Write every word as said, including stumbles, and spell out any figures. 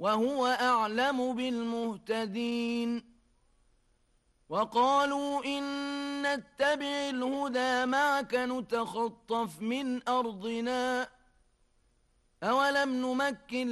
وهو أعلم بالمهتدين وقالوا إن نتبع الهدى معك نتخطف من أرضنا أولم نمكن